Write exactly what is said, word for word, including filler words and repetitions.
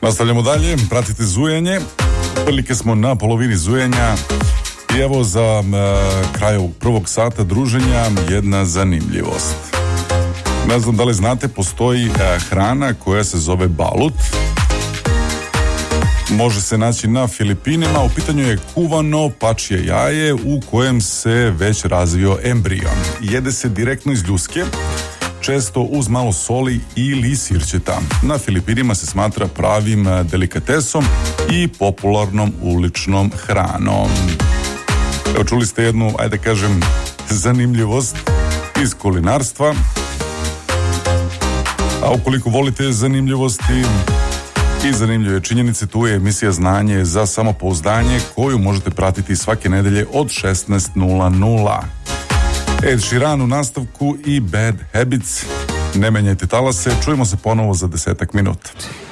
Nastavljamo dalje, pratite zujanje. Otprilike smo na polovini zujanja i evo za uh, kraj ovog prvog sata druženja jedna zanimljivost. Ne znam da li znate, postoji uh, hrana koja se zove balut. Može se naći na Filipinima. U pitanju je kuvano pačje jaje u kojem se već razvio embrion. Jede se direktno iz ljuske, često uz malo soli ili sirćeta. Na Filipinima se smatra pravim delikatesom i popularnom uličnom hranom. Evo, čuli ste jednu, ajde kažem, zanimljivost iz kulinarstva. A ukoliko volite zanimljivosti i zanimljive činjenice, tu je emisija Znanje za samopouzdanje koju možete pratiti svake nedelje od šesnaest nula nula. Ed Sheeran u nastavku i Bad Habits. Ne menjajte talase, čujemo se ponovo za desetak minuta.